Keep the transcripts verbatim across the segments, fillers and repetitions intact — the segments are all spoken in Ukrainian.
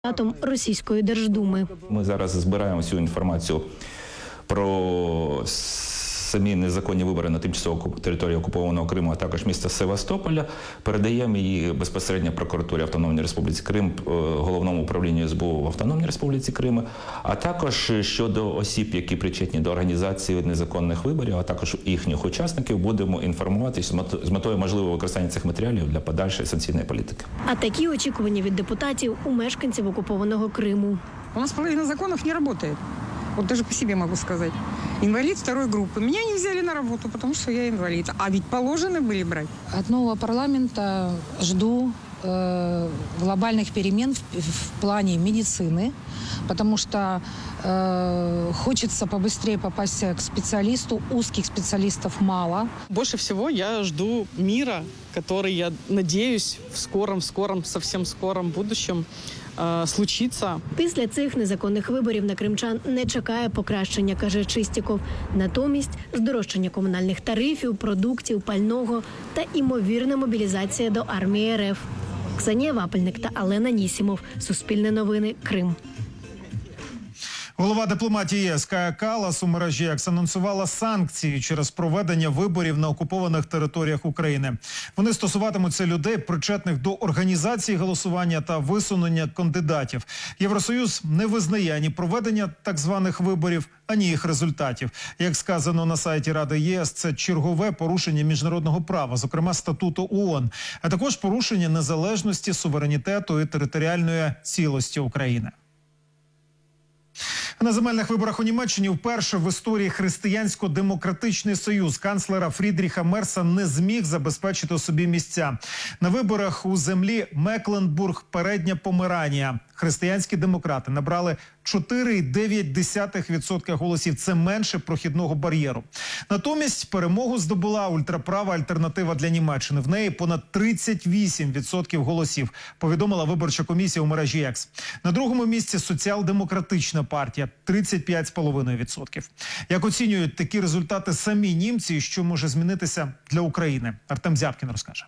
депутатом Російської Держдуми. Ми зараз збираємо всю інформацію про самі незаконні вибори на тимчасово території окупованого Криму, а також міста Севастополя. Передаємо її безпосередньо прокуратурі Автономної Республіки Крим, Головному управлінню ес бе у в Автономній Республіці Крим, а також щодо осіб, які причетні до організації незаконних виборів, а також їхніх учасників, будемо інформувати з метою можливого використання цих матеріалів для подальшої санкційної політики. А такі очікування від депутатів у мешканців окупованого Криму. У нас половина законов не работает. Вот даже по себе могу сказать. Инвалид второй группы. Меня не взяли на работу, потому что я инвалид. А ведь положено были брать. От нового парламента жду э, глобальных перемен в, в плане медицины, потому что э, хочется побыстрее попасть к специалисту. Узких специалистов мало. Больше всего я жду мира, который, я надеюсь, в скором-скором, совсем скором будущем случиться. Після цих незаконних виборів на кримчан не чекає покращення, каже Чистіков. Натомість здорожчання комунальних тарифів, продуктів, пального та імовірна мобілізація до армії РФ. Ксенія Вапельник та Алена Нісімов. Суспільне новини. Крим. Голова дипломатії ЄС Кая Каллас у мережі Екс анонсувала санкції через проведення виборів на окупованих територіях України. Вони стосуватимуться людей, причетних до організації голосування та висунення кандидатів. Євросоюз не визнає ані проведення так званих виборів, ані їх результатів. Як сказано на сайті Ради ЄС, це чергове порушення міжнародного права, зокрема статуту ООН, а також порушення незалежності, суверенітету і територіальної цілості України. На земельних виборах у Німеччині вперше в історії Християнсько-демократичний союз канцлера Фрідріха Мерца не зміг забезпечити собі місця. На виборах у землі Мекленбург-Передня Померанія християнські демократи набрали чотири цілих дев'ять десятих відсотка голосів. Це менше прохідного бар'єру. Натомість перемогу здобула ультраправа альтернатива для Німеччини. В неї понад тридцять вісім відсотків голосів, повідомила виборча комісія у мережі Екс. На другому місці соціал-демократична партія – тридцять п'ять цілих п'ять десятих відсотка. Як оцінюють такі результати самі німці і що може змінитися для України? Артем Зябкін розкаже.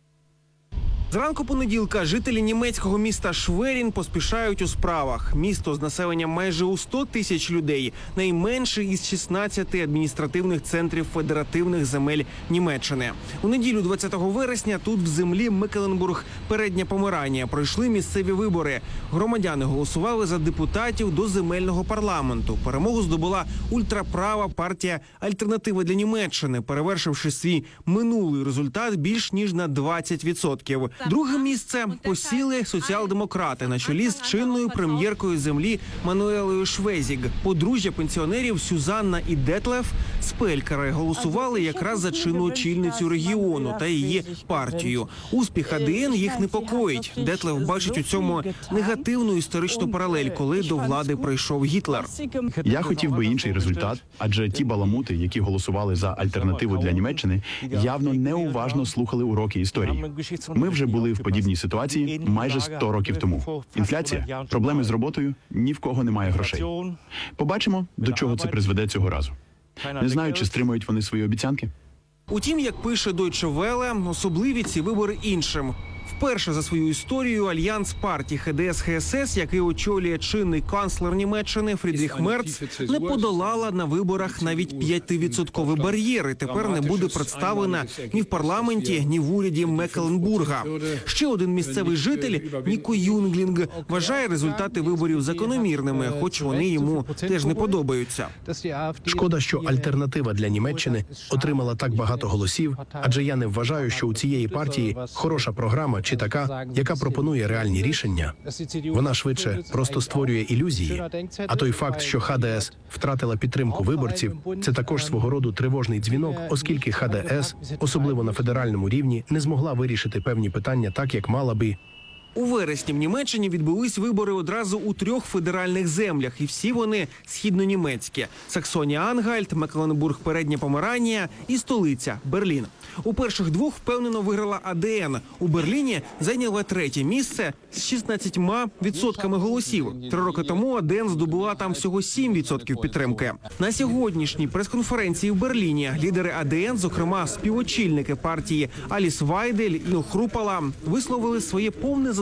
Зранку понеділка жителі німецького міста Шверін поспішають у справах. Місто з населенням майже у сто тисяч людей, найменший із шістнадцяти адміністративних центрів федеративних земель Німеччини. У неділю двадцятого вересня тут в землі Мекленбург-Передня Померанія пройшли місцеві вибори. Громадяни голосували за депутатів до земельного парламенту. Перемогу здобула ультраправа партія «Альтернатива для Німеччини», перевершивши свій минулий результат більш ніж на двадцять відсотків. Друге місце посіли соціал-демократи на чолі з чинною прем'єркою землі Мануелою Швезіг. Подружжя пенсіонерів Сюзанна і Детлеф Спелькери голосували якраз за чинну очільницю регіону та її партію. Успіх АДН їх непокоїть. Детлеф бачить у цьому негативну історичну паралель, коли до влади прийшов Гітлер. Я хотів би інший результат, адже ті баламути, які голосували за альтернативу для Німеччини, явно неуважно слухали уроки історії. Ми вже були в подібній ситуації майже сто років тому. Інфляція, проблеми з роботою, ні в кого немає грошей. Побачимо, до чого це призведе цього разу. Не знаю, чи стримують вони свої обіцянки. Утім, як пише Deutsche Welle, особливі ці вибори іншим. Вперше за свою історію альянс партій Ха Де Ес Ха Ес Ес, який очолює чинний канцлер Німеччини Фрідріх Мерц, не подолала на виборах навіть п'ятивідсотковий бар'єр і тепер не буде представлена ні в парламенті, ні в уряді Мекленбурга. Ще один місцевий житель, Ніко Юнглінг, вважає результати виборів закономірними, хоч вони йому теж не подобаються. Шкода, що альтернатива для Німеччини отримала так багато голосів, адже я не вважаю, що у цієї партії хороша програма чи така, яка пропонує реальні рішення. Вона швидше просто створює ілюзії. А той факт, що Ха Де Ес втратила підтримку виборців, це також свого роду тривожний дзвінок, оскільки Ха Де Ес, особливо на федеральному рівні, не змогла вирішити певні питання так, як мала би. У вересні в Німеччині відбулись вибори одразу у трьох федеральних землях, і всі вони східнонімецькі – Саксонія-Ангальт, Мекленбург-Передня Померанія і столиця – Берлін. У перших двох впевнено виграла А Де Ен. У Берліні зайняла третє місце з шістнадцятьма відсотками голосів. Три роки тому А Де Ен здобула там всього сім відсотків підтримки. На сьогоднішній прес-конференції в Берліні лідери А Де Ен, зокрема співочільники партії Аліс Вайдель і Хрупала, висловили своє повне задоволення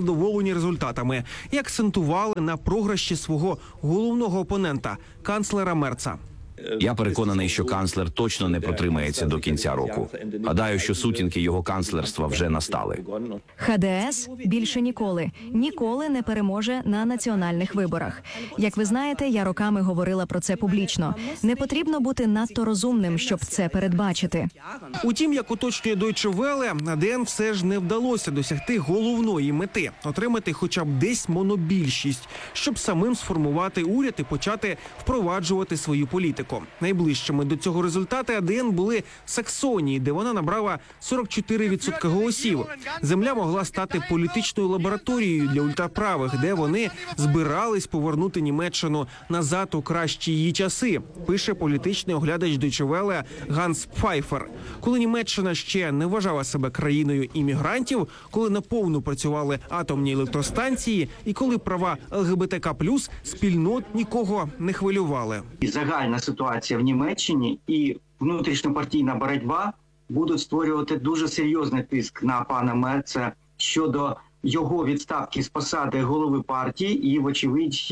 задоволені результатами і акцентували на програші свого головного опонента – канцлера Мерца. Я переконаний, що канцлер точно не протримається до кінця року. Гадаю, що сутінки його канцлерства вже настали. Ха Де Ес більше ніколи, ніколи не переможе на національних виборах. Як ви знаєте, я роками говорила про це публічно. Не потрібно бути надто розумним, щоб це передбачити. Утім, як уточнює Deutsche Welle, А Де Ен все ж не вдалося досягти головної мети – отримати хоча б десь монобільшість, щоб самим сформувати уряд і почати впроваджувати свою політику. Найближчими до цього результату А Де Ен були в Саксонії, де вона набрала сорок чотири відсотки голосів. Земля могла стати політичною лабораторією для ультраправих, де вони збирались повернути Німеччину назад у кращі її часи, пише політичний оглядач Deutsche Welle Ганс Пфайфер. Коли Німеччина ще не вважала себе країною іммігрантів, коли наповну працювали атомні електростанції і коли права Ел Ге Бе Те Ка плюс спільнот нікого не хвилювали. Загальна ситуація в Німеччині і внутрішньопартійна боротьба будуть створювати дуже серйозний тиск на пана Мерца щодо його відставки з посади голови партії і, вочевидь,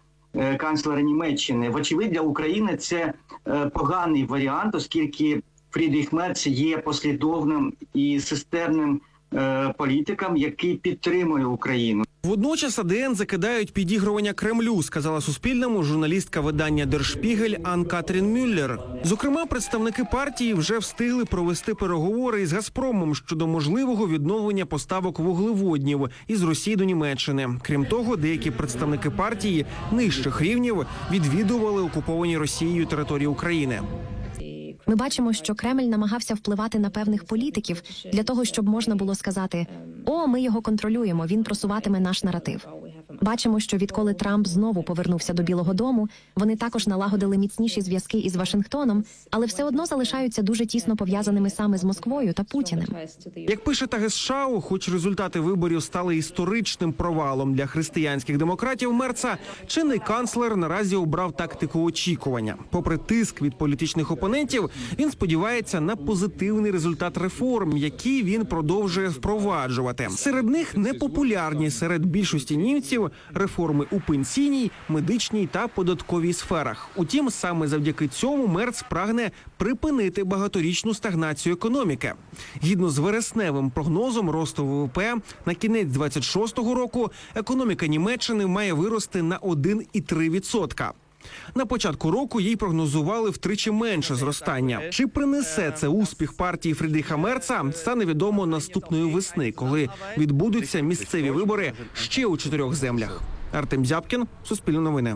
канцлера Німеччини. Вочевидь, для України це поганий варіант, оскільки Фрідріх Мерц є послідовним і системним політиком, який підтримує Україну. Водночас А Де Ен закидають підігрування Кремлю, сказала Суспільному журналістка видання Der Spiegel Ан-Катрін Мюллер. Зокрема, представники партії вже встигли провести переговори із Газпромом щодо можливого відновлення поставок вуглеводнів із Росії до Німеччини. Крім того, деякі представники партії нижчих рівнів відвідували окуповані Росією території України. Ми бачимо, що Кремль намагався впливати на певних політиків для того, щоб можна було сказати: «О, ми його контролюємо, він просуватиме наш наратив». Бачимо, що відколи Трамп знову повернувся до Білого дому, вони також налагодили міцніші зв'язки із Вашингтоном, але все одно залишаються дуже тісно пов'язаними саме з Москвою та Путіним. Як пише Тагесшау, хоч результати виборів стали історичним провалом для християнських демократів Мерца, чинний канцлер наразі обрав тактику очікування. Попри тиск від політичних опонентів, він сподівається на позитивний результат реформ, які він продовжує впроваджувати. Серед них непопулярні серед більшості німців реформи у пенсійній, медичній та податковій сферах. Утім, саме завдяки цьому Мерц прагне припинити багаторічну стагнацію економіки. Згідно з вересневим прогнозом росту Ве Ве Пе, на кінець двадцять шостого року економіка Німеччини має вирости на один і три відсотка. На початку року їй прогнозували втричі менше зростання. Чи принесе це успіх партії Фрідріха Мерца, стане відомо наступної весни, коли відбудуться місцеві вибори ще у чотирьох землях. Артем Зябкін, Суспільне новини.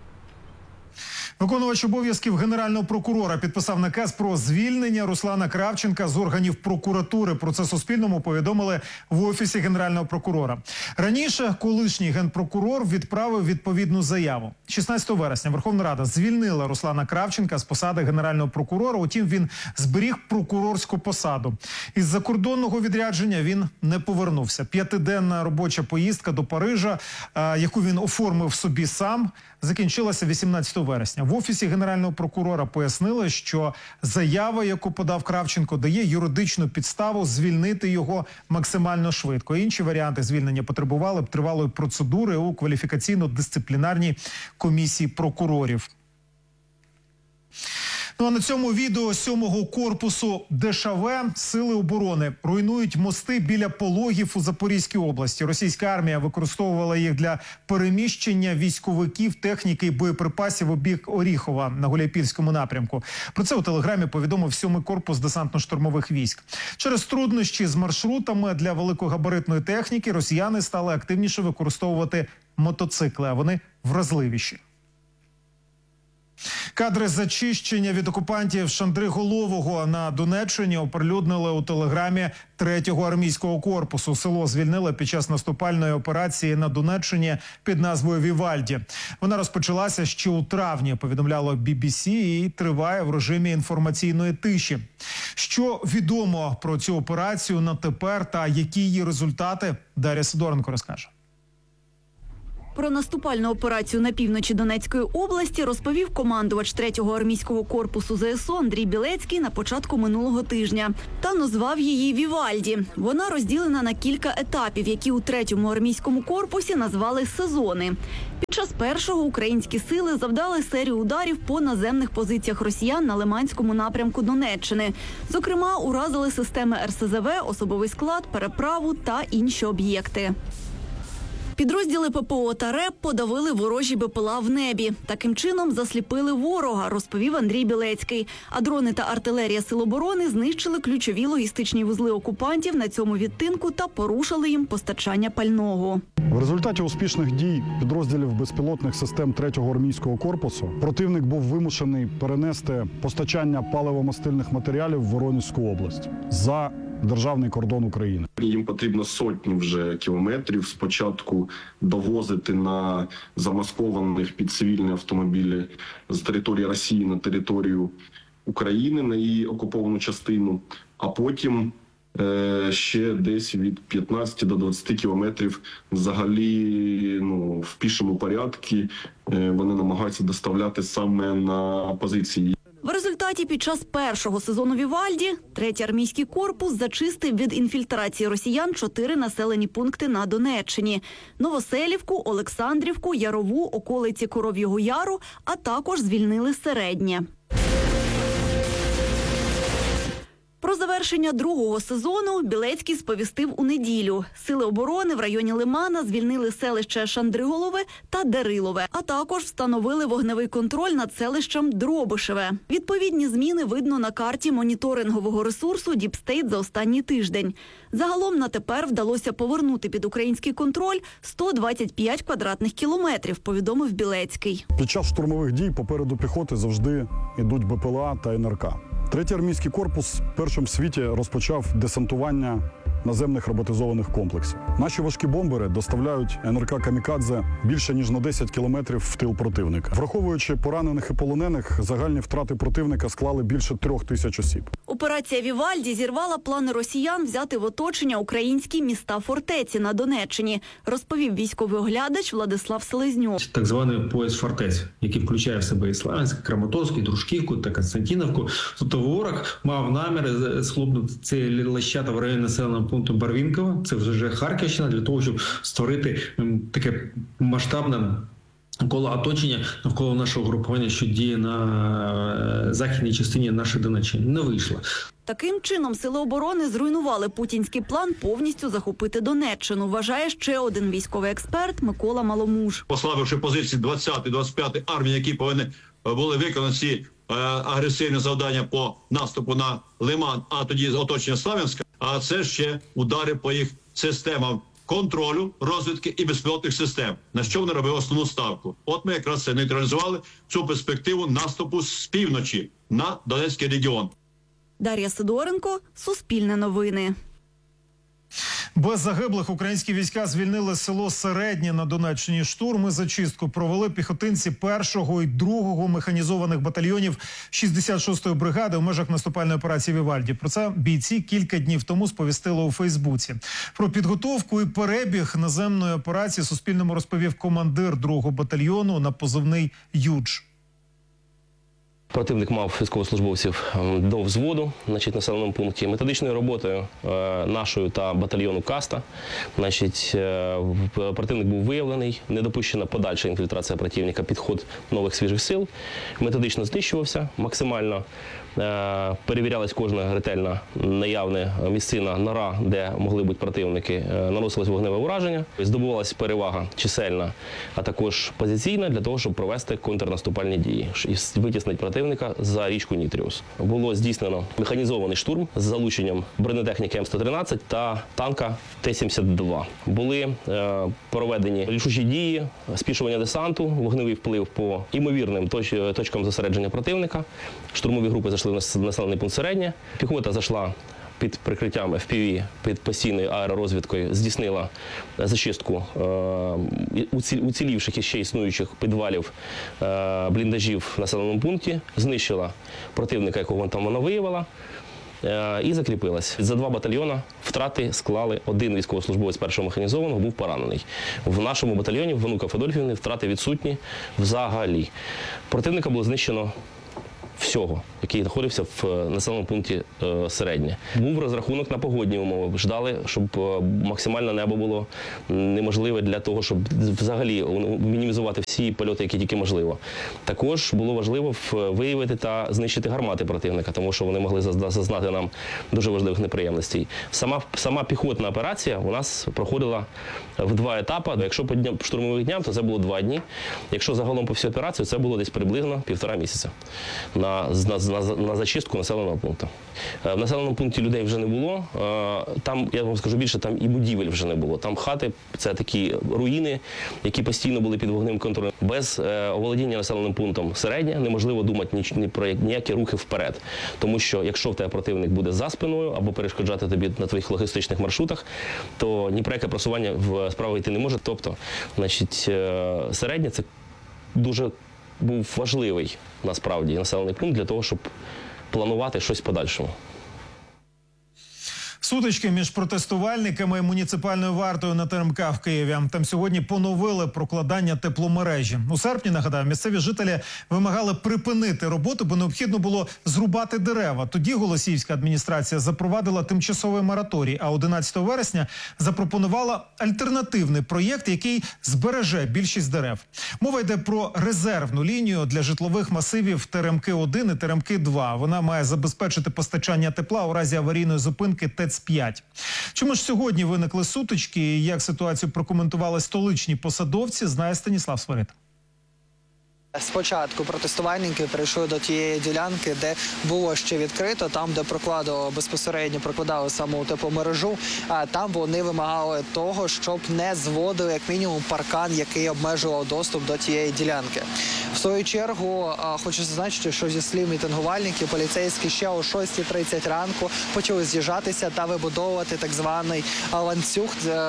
Виконувач обов'язків генерального прокурора підписав наказ про звільнення Руслана Кравченка з органів прокуратури. Про це Суспільному повідомили в Офісі генерального прокурора. Раніше колишній генпрокурор відправив відповідну заяву. шістнадцятого вересня Верховна Рада звільнила Руслана Кравченка з посади генерального прокурора, утім він зберіг прокурорську посаду. Із закордонного відрядження він не повернувся. П'ятиденна робоча поїздка до Парижа, яку він оформив собі сам, закінчилася вісімнадцятого вересня. В Офісі генерального прокурора пояснили, що заява, яку подав Кравченко, дає юридичну підставу звільнити його максимально швидко. Інші варіанти звільнення потребували б тривалої процедури у кваліфікаційно-дисциплінарній комісії прокурорів. Ну а на цьому відео сьомого корпусу Де Ша Ве сили оборони руйнують мости біля Пологів у Запорізькій області. Російська армія використовувала їх для переміщення військовиків, техніки і боєприпасів у бік Оріхова на Гуляйпільському напрямку. Про це у телеграмі повідомив сьомий корпус десантно-штурмових військ. Через труднощі з маршрутами для великогабаритної техніки росіяни стали активніше використовувати мотоцикли, а вони вразливіші. Кадри зачищення від окупантів Шандриголового на Донеччині оприлюднили у телеграмі третього армійського корпусу. Село звільнили під час наступальної операції на Донеччині під назвою Вівальді. Вона розпочалася ще у травні, повідомляло Бі Бі Сі, і триває в режимі інформаційної тиші. Що відомо про цю операцію на тепер та які її результати, Дар'я Сидоренко розкаже. Про наступальну операцію на півночі Донецької області розповів командувач третього армійського корпусу зе ес о Андрій Білецький на початку минулого тижня. Та назвав її «Вівальді». Вона розділена на кілька етапів, які у третьому армійському корпусі назвали «сезони». Під час першого українські сили завдали серію ударів по наземних позиціях росіян на Лиманському напрямку Донеччини. Зокрема, уразили системи ер ес зе ве, особовий склад, переправу та інші об'єкти. Підрозділи пе пе о та РЕБ подавили ворожі бе пе ел а в небі. Таким чином засліпили ворога, розповів Андрій Білецький. А дрони та артилерія Сил оборони знищили ключові логістичні вузли окупантів на цьому відтинку та порушили їм постачання пального. В результаті успішних дій підрозділів безпілотних систем третього армійського корпусу противник був вимушений перенести постачання паливомастильних матеріалів в Воронезьку область за державний кордон України. Їм потрібно сотні вже кілометрів спочатку довозити на замаскованих під цивільні автомобілі з території Росії на територію України, на її окуповану частину, а потім е, ще десь від п'ятнадцяти до двадцяти кілометрів взагалі ну, в пішому порядку е, вони намагаються доставляти саме на позиції. В результаті під час першого сезону «Вівальді» третій армійський корпус зачистив від інфільтрації росіян чотири населені пункти на Донеччині – Новоселівку, Олександрівку, Ярову, околиці Коров'ього Яру, а також звільнили Середнє. Про завершення другого сезону Білецький сповістив у неділю. Сили оборони в районі Лимана звільнили селище Шандриголове та Дерилове, а також встановили вогневий контроль над селищем Дробишеве. Відповідні зміни видно на карті моніторингового ресурсу Діпстейт за останній тиждень. Загалом на тепер вдалося повернути під український контроль сто двадцять п'ять квадратних кілометрів, повідомив Білецький. Під час штурмових дій попереду піхоти завжди йдуть бе пе ел а та ен ер ка. Третій армійський корпус першим в світі розпочав десантування наземних роботизованих комплексів. Наші важкі бомбери доставляють ен ер ка «Камікадзе» більше ніж на десять кілометрів в тил противника. Враховуючи поранених і полонених, загальні втрати противника склали більше трьох тисяч осіб. Операція «Вівальді» зірвала плани росіян взяти в оточення українські міста-фортеці на Донеччині, розповів військовий оглядач Владислав Селезньов. Так званий пояс фортець, який включає в себе і Славянськ, Краматорськ, і Дружківку та Константинівку. Тобто ворог мав наміри схлопнути ці лещата в районі населеного пункту Барвінково, це вже Харківщина, для того, щоб створити таке масштабне коло оточення навколо нашого групування, що діє на західній частині нашої Донеччини. Не вийшло. Таким чином, Сили оборони зруйнували путінський план повністю захопити Донеччину, вважає ще один військовий експерт Микола Маломуж. Послабивши позиції двадцятої, двадцять п'ятої армії, які повинні були виконати ці е, агресивні завдання по наступу на Лиман, а тоді оточення Славянська, а це ще удари по їх системам контролю, розвідки і безпілотних систем, на що вони робили основну ставку. От ми якраз це нейтралізували, цю перспективу наступу з півночі на Донецький регіон. Дар'я Сидоренко, Суспільне новини. Без загиблих українські війська звільнили село Середнє на Донеччині. Штурм і зачистку провели піхотинці першого і другого механізованих батальйонів шістдесят шостої бригади у межах наступальної операції «Вівальді». Про це бійці кілька днів тому сповістили у Фейсбуці. Про підготовку і перебіг наземної операції Суспільному розповів командир другого батальйону на позивний «Юдж». Противник мав військовослужбовців до взводу, значить, в населеному пункті. Методичною роботою е, нашою та батальйону «Каста», значить, е, противник був виявлений, не допущена подальша інфільтрація противника, підход нових свіжих сил, методично знищувався, максимально е, перевірялась кожна ретельна наявна місцина, нора, де могли бути противники, е, наносилось вогневе ураження, здобувалась перевага чисельна, а також позиційна для того, щоб провести контрнаступальні дії і витіснити противника за річку Нітріус. Було здійснено механізований штурм з залученням бронетехніки М сто тринадцять та танка Т сімдесят два. Були е, проведені рішучі дії, спішування десанту, вогневий вплив по імовірним точ, точкам зосередження противника. Штурмові групи зайшли в населений пункт Середнє. Піхота зайшла під прикриттям еф пі ві, під постійною аеророзвідкою, здійснила зачистку е, уцілівших і ще існуючих підвалів е, бліндажів в населеному пункті, знищила противника, якого там вона виявила. е, і закріпилась. За два батальйони втрати склали один військовослужбовець першого механізованого був поранений. В нашому батальйоні в Онука Федорівни втрати відсутні взагалі. Противника було знищено всього, який знаходився в населеному пункті е, Середнє. Був розрахунок на погодні умови. Ждали, щоб е, максимально небо було неможливе для того, щоб взагалі мінімізувати всі польоти, які тільки можливо. Також було важливо виявити та знищити гармати противника, тому що вони могли зазнати нам дуже важливих неприємностей. Сама, сама піхотна операція у нас проходила в два етапи. Якщо по дням, штурмових дням, то це було два дні. Якщо загалом по всій операції, це було десь приблизно півтора місяця. На На, на, на зачистку населеного пункту. В населеному пункті людей вже не було. Там, я вам скажу більше, там і будівель вже не було. Там хати, це такі руїни, які постійно були під вогневим контролем. Без е, оволодіння населеним пунктом Середнє неможливо думати ні, ні про ніякі рухи вперед. Тому що якщо в тебе противник буде за спиною або перешкоджати тобі на твоїх логістичних маршрутах, то ні про яке просування в справу йти не може. Тобто, значить, е, Середнє – це дуже був важливий, насправді, населений пункт для того, щоб планувати щось в подальшому. Сутички між протестувальниками і муніципальною вартою на ТРМК в Києві. Там сьогодні поновили прокладання тепломережі. У серпні, нагадаю, місцеві жителі вимагали припинити роботу, бо необхідно було зрубати дерева. Тоді Голосіївська адміністрація запровадила тимчасовий мораторій, а одинадцятого вересня запропонувала альтернативний проєкт, який збереже більшість дерев. Мова йде про резервну лінію для житлових масивів ТРМК один і ТРМК два. Вона має забезпечити постачання тепла у разі аварійної зупинки ТЕЦ п'ять. Чому ж сьогодні виникли сутички і як ситуацію прокоментували столичні посадовці, знає Станіслав Свирид. Спочатку протестувальники прийшли до тієї ділянки, де було ще відкрито, там, де прокладало безпосередньо прокладали саму тепломережу, а там вони вимагали того, щоб не зводили як мінімум паркан, який обмежував доступ до тієї ділянки. В свою чергу хочу зазначити, що зі слів мітингувальників поліцейські ще о шостій тридцять ранку почали з'їжджатися та вибудовувати так званий ланцюг,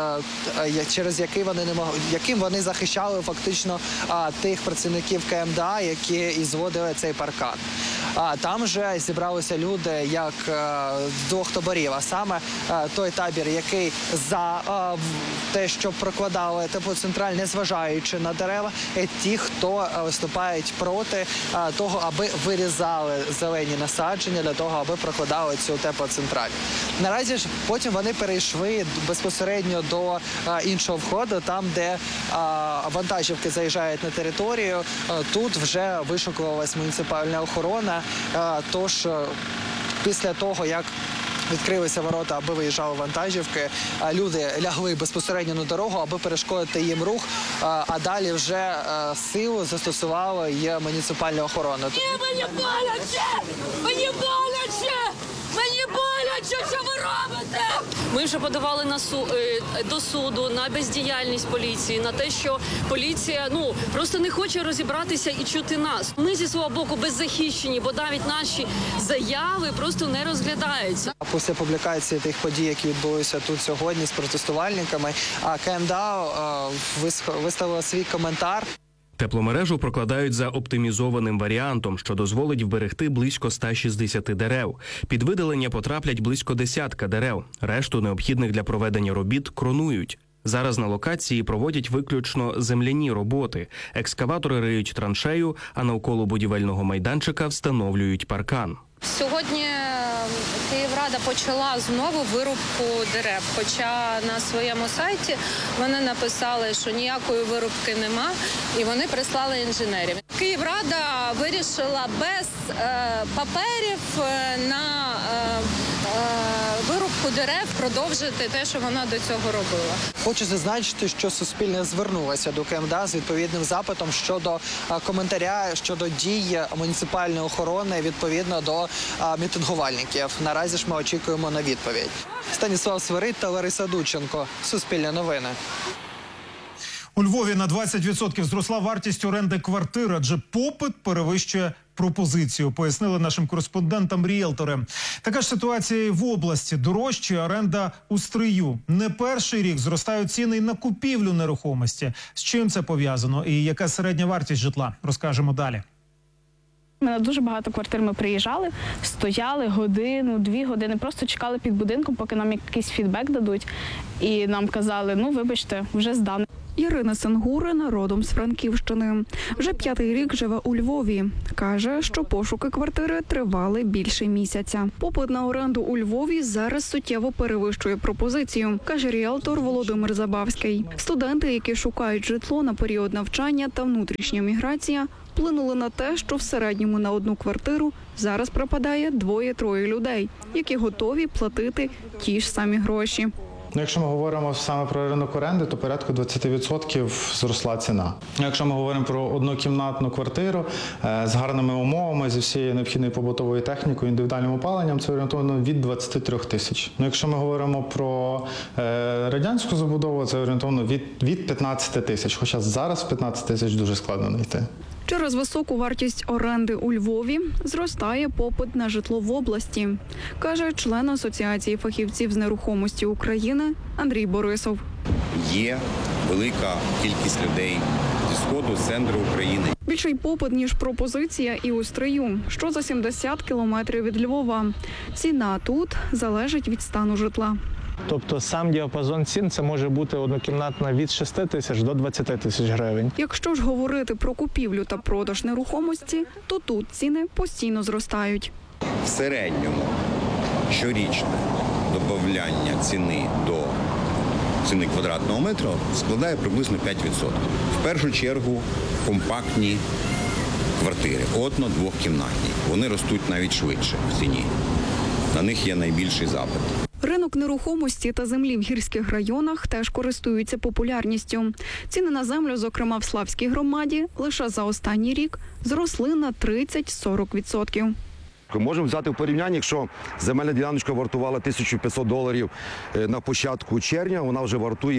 через який вони не могли, яким вони захищали фактично тих працівників КМДА, які і зводили цей паркан. А там же зібралися люди як з двох таборів, а саме той табір, який за те, що прокладали теплоцентраль, незважаючи на дерева, і ті, хто виступають проти того, аби вирізали зелені насадження для того, аби прокладали цю теплоцентраль. Наразі ж потім вони перейшли безпосередньо до іншого входу, там, де вантажівки заїжджають на територію. Тут вже вишукувалась муніципальна охорона, тож після того, як відкрилися ворота, аби виїжджали вантажівки, люди лягли безпосередньо на дорогу, аби перешкодити їм рух, а далі вже силу застосувала є муніципальна охорона. Мені боляче! Мені боляче! Мені боляче, що ви робите? Ми вже подавали на су до суду на бездіяльність поліції, на те, що поліція ну просто не хоче розібратися і чути нас. Ми зі свого боку беззахищені, бо навіть наші заяви просто не розглядаються. Після публікації тих подій, які відбулися тут сьогодні з протестувальниками, КМДА виставила свій коментар. Тепломережу прокладають за оптимізованим варіантом, що дозволить вберегти близько ста шістдесяти дерев. Під видалення потраплять близько десятка дерев. Решту необхідних для проведення робіт кронують. Зараз на локації проводять виключно земляні роботи. Екскаватори риють траншею, а навколо будівельного майданчика встановлюють паркан. Сьогодні Київрада почала знову вирубку дерев, хоча на своєму сайті вони написали, що ніякої вирубки нема, і вони прислали інженерів. Київрада вирішила без е, паперів на е, е, вирубку дерев продовжити те, що вона до цього робила. Хочу зазначити, що Суспільне звернулося до КМДА з відповідним запитом щодо коментаря щодо дій муніципальної охорони відповідно до мітингувальників. Наразі ж ми очікуємо на відповідь. Станіслав Свирид та Лариса Дудченко. Суспільне новини. У Львові на двадцять відсотків зросла вартість оренди квартир, адже попит перевищує пропозицію, пояснили нашим кореспондентам ріелтори. Така ж ситуація і в області. Дорожча оренда у Стрию. Не перший рік зростають ціни на купівлю нерухомості. З чим це пов'язано і яка середня вартість житла? Розкажемо далі. Ми на дуже багато квартир ми приїжджали, стояли годину, дві години, просто чекали під будинком, поки нам якийсь фідбек дадуть. І нам казали, ну, вибачте, вже здано. Ірина Сенгурина родом з Франківщини. Вже п'ятий рік живе у Львові. Каже, що пошуки квартири тривали більше місяця. Попит на оренду у Львові зараз суттєво перевищує пропозицію, каже ріелтор Володимир Забавський. Студенти, які шукають житло на період навчання та внутрішня міграція, вплинули на те, що в середньому на одну квартиру зараз пропадає двоє-троє людей, які готові платити ті ж самі гроші. Ну, якщо ми говоримо саме про ринок оренди, то порядку двадцять відсотків зросла ціна. Якщо ми говоримо про однокімнатну квартиру з гарними умовами, зі всією необхідною побутовою технікою, індивідуальним опаленням, це орієнтовно від двадцяти трьох тисяч. Ну, якщо ми говоримо про е, радянську забудову, це орієнтовно від, від п'ятнадцяти тисяч, хоча зараз п'ятнадцять тисяч дуже складно знайти. Через високу вартість оренди у Львові зростає попит на житло в області, каже член Асоціації фахівців з нерухомості України Андрій Борисов. Є велика кількість людей зі сходу, з центру України. Більший попит, ніж пропозиція і у Стрию, що за сімдесят кілометрів від Львова. Ціна тут залежить від стану житла. Тобто сам діапазон цін – це може бути однокімнатна від шести тисяч до двадцяти тисяч гривень. Якщо ж говорити про купівлю та продаж нерухомості, то тут ціни постійно зростають. В середньому щорічне додавання ціни до ціни квадратного метру складає приблизно п'ять відсотків. В першу чергу компактні квартири, одно-двохкімнатні. Вони ростуть навіть швидше в ціні. На них є найбільший запит. Ринок нерухомості та землі в гірських районах теж користуються популярністю. Ціни на землю, зокрема в Славській громаді, лише за останній рік зросли на тридцять-сорок відсотків. Можемо взяти в порівняння, якщо земельна діляночка вартувала тисячу п'ятсот доларів на початку червня, вона вже вартує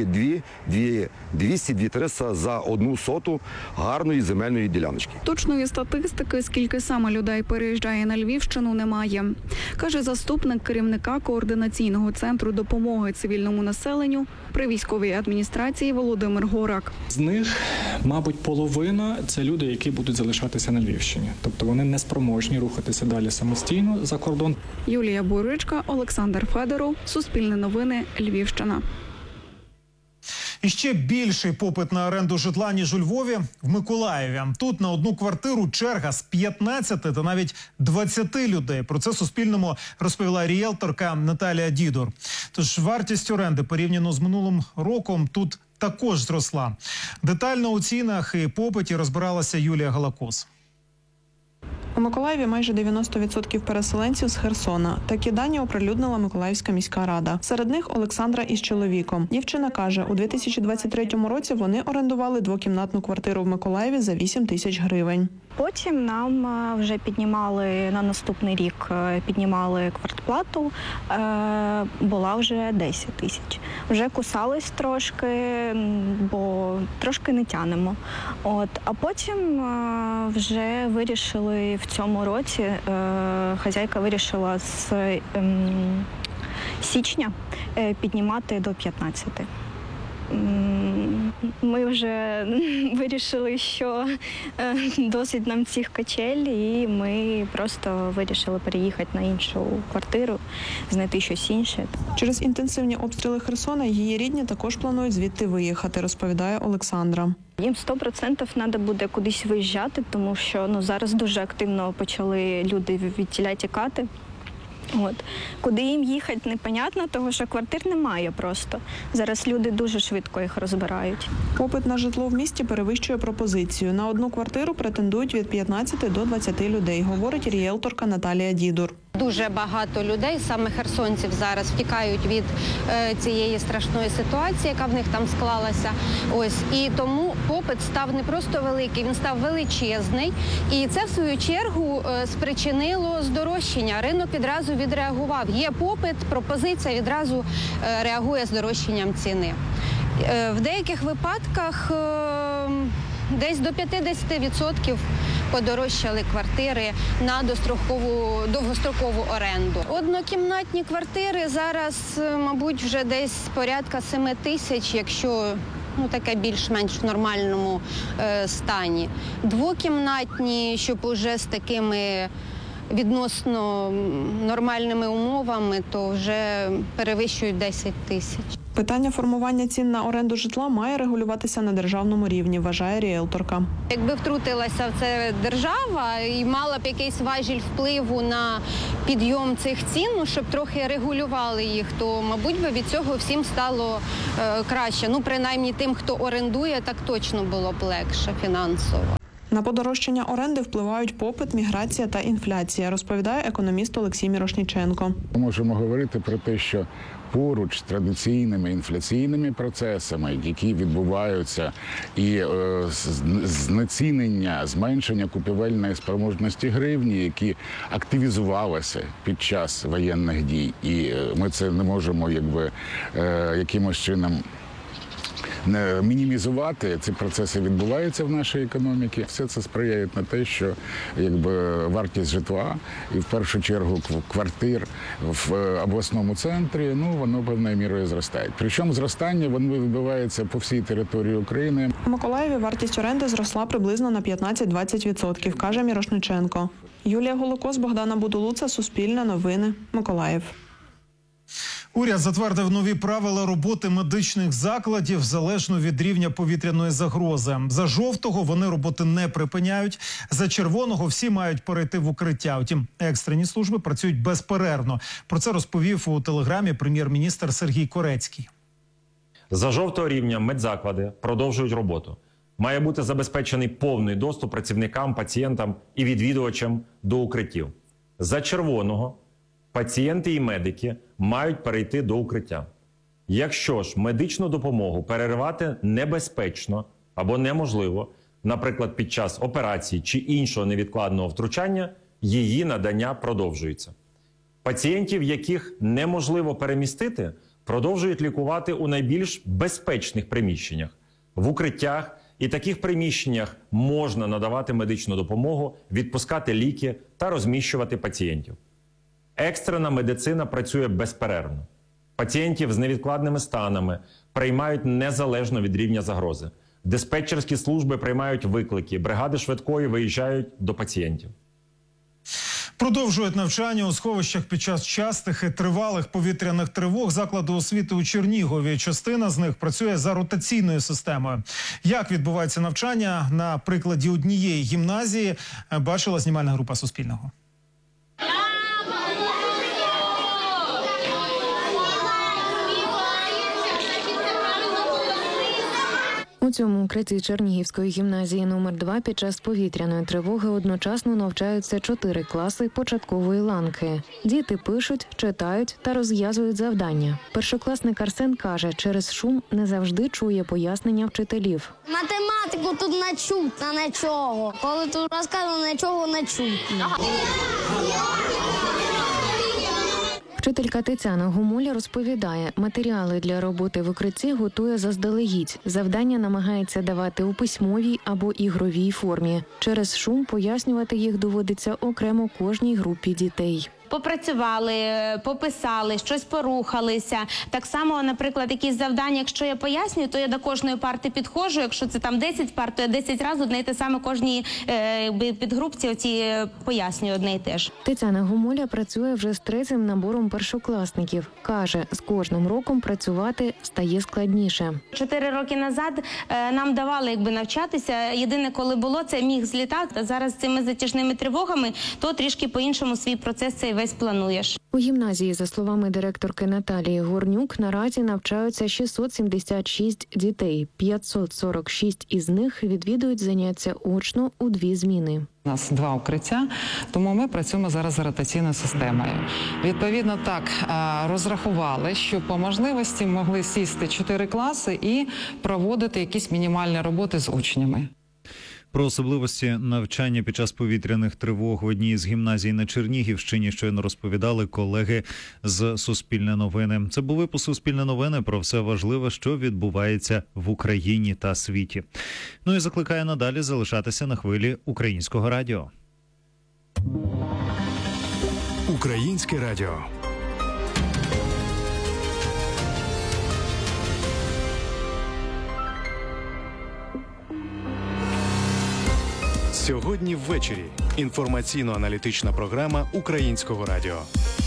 двісті - дві триста за одну соту гарної земельної діляночки. Точної статистики, скільки саме людей переїжджає на Львівщину, немає. Каже заступник керівника координаційного центру допомоги цивільному населенню при військовій адміністрації Володимир Горак. З них, мабуть, половина – це люди, які будуть залишатися на Львівщині. Тобто вони не спроможні рухатися далі самостійно за кордон. Юлія Буричка, Олександр Федоров, Суспільне новини, Львівщина. І ще більший попит на оренду житла, ніж у Львові, в Миколаєві. Тут на одну квартиру черга з п'ятнадцяти та навіть двадцяти людей. Про це Суспільному розповіла ріелторка Наталія Дідор. Тож вартість оренди порівняно з минулим роком тут також зросла. Детально у цінах і попиті розбиралася Юлія Галакос. У Миколаєві майже дев'яносто відсотків переселенців з Херсона. Такі дані оприлюднила Миколаївська міська рада. Серед них Олександра із чоловіком. Дівчина каже, у дві тисячі двадцять третьому році вони орендували двокімнатну квартиру в Миколаєві за вісім тисяч гривень. Потім нам вже піднімали на наступний рік, піднімали квартплату, була вже десять тисяч. Вже кусались трошки, бо трошки не тянемо. От, а потім вже вирішили в цьому році, хазяйка вирішила з січня піднімати до п'ятнадцяти. Ми вже вирішили, що досить нам цих качель, і ми просто вирішили переїхати на іншу квартиру, знайти щось інше. Через інтенсивні обстріли Херсона її рідні також планують звідти виїхати, розповідає Олександра. Їм сто відсотків треба буде кудись виїжджати, тому що ну, зараз дуже активно почали люди від тіля тікати. От. Куди їм їхати, непонятно, тому що квартир немає просто. Зараз люди дуже швидко їх розбирають. Попит на житло в місті перевищує пропозицію. На одну квартиру претендують від п'ятнадцяти до двадцяти людей, говорить ріелторка Наталія Дідор. Дуже багато людей, саме херсонців, зараз втікають від е, цієї страшної ситуації, яка в них там склалася. Ось і тому попит став не просто великий, він став величезний. І це в свою чергу е, спричинило здорожчання. Ринок відразу відреагував. Є попит, пропозиція відразу е, реагує здорожчанням ціни. Е, в деяких випадках е, десь до п'ятдесят відсотків подорожчали квартири на дострокову, довгострокову оренду. Однокімнатні квартири зараз, мабуть, вже десь порядка семи тисяч, якщо ну таке більш-менш в нормальному е, стані. Двокімнатні, щоб уже з такими відносно нормальними умовами, то вже перевищують десять тисяч. Питання формування цін на оренду житла має регулюватися на державному рівні, вважає ріелторка. Якби втрутилася в це держава і мала б якийсь важіль впливу на підйом цих цін, ну, щоб трохи регулювали їх, то, мабуть, би від цього всім стало е, краще. Ну, принаймні тим, хто орендує, так точно було б легше фінансово. На подорожчання оренди впливають попит, міграція та інфляція, розповідає економіст Олексій Мірошніченко. Ми можемо говорити про те, що поруч з традиційними інфляційними процесами, які відбуваються, і е, знецінення, зменшення купівельної спроможності гривні, які активізувалися під час воєнних дій, і ми це не можемо якби е, якимось чином не мінімізувати. Ці процеси відбуваються в нашій економіці. Все це сприяє на те, що якби вартість житла і в першу чергу квартир в обласному центрі, ну воно певною мірою зростає. Причому зростання воно відбувається по всій території України. У Миколаєві вартість оренди зросла приблизно на п'ятнадцять-двадцять відсотків, каже Мірошниченко. Юлія Голокос, Богдана Будулуца, Суспільне новини, Миколаїв. Уряд затвердив нові правила роботи медичних закладів залежно від рівня повітряної загрози. За жовтого вони роботи не припиняють, за червоного всі мають перейти в укриття. Втім, екстрені служби працюють безперервно. Про це розповів у телеграмі прем'єр-міністр Сергій Корецький. За жовтого рівня медзаклади продовжують роботу. Має бути забезпечений повний доступ працівникам, пацієнтам і відвідувачам до укриттів. За червоного пацієнти і медики мають перейти до укриття. Якщо ж медичну допомогу переривати небезпечно або неможливо, наприклад, під час операції чи іншого невідкладного втручання, її надання продовжується. Пацієнтів, яких неможливо перемістити, продовжують лікувати у найбільш безпечних приміщеннях, в укриттях, і таких приміщеннях можна надавати медичну допомогу, відпускати ліки та розміщувати пацієнтів. Екстрена медицина працює безперервно. Пацієнтів з невідкладними станами приймають незалежно від рівня загрози. Диспетчерські служби приймають виклики, бригади швидкої виїжджають до пацієнтів. Продовжують навчання у сховищах під час частих і тривалих повітряних тривог заклади освіти у Чернігові. Частина з них працює за ротаційною системою. Як відбувається навчання на прикладі однієї гімназії, бачила знімальна група Суспільного. У цьому укритті Чернігівської гімназії номер два під час повітряної тривоги одночасно навчаються чотири класи початкової ланки. Діти пишуть, читають та розв'язують завдання. Першокласник Арсен каже, через шум не завжди чує пояснення вчителів. Математику тут не чутно нічого. Коли тут розказано, нічого не чутно. Вчителька Тетяна Гомуля розповідає, матеріали для роботи в укритті готує заздалегідь. Завдання намагається давати у письмовій або ігровій формі. Через шум пояснювати їх доводиться окремо кожній групі дітей. Попрацювали, пописали, щось порухалися. Так само, наприклад, якісь завдання, якщо я пояснюю, то я до кожної парти підходжу. Якщо це там десять парт, то я десять разів одне й те саме кожній е, підгрупці оці пояснюю одне й те ж. Тетяна Гомуля працює вже з третім набором першокласників. Каже, з кожним роком працювати стає складніше. Чотири роки назад е, нам давали якби навчатися. Єдине, коли було, це міг злітати. Зараз з цими затяжними тривогами, то трішки по-іншому свій процес цей весь плануєш. У гімназії, за словами директорки Наталії Горнюк, наразі навчаються шістсот сімдесят шість дітей. п'ятсот сорок шість із них відвідують заняття очно у дві зміни. У нас два укриття, тому ми працюємо зараз за ротаційною системою. Відповідно, так розрахували, що по можливості могли сісти чотири класи і проводити якісь мінімальні роботи з учнями. Про особливості навчання під час повітряних тривог в одній з гімназій на Чернігівщині щойно розповідали колеги з Суспільне новини. Це був випуск Суспільне новини про все важливе, що відбувається в Україні та світі. Ну і закликаю надалі залишатися на хвилі Українського радіо. Українське радіо. Сьогодні ввечері. Інформаційно-аналітична програма Українського радіо.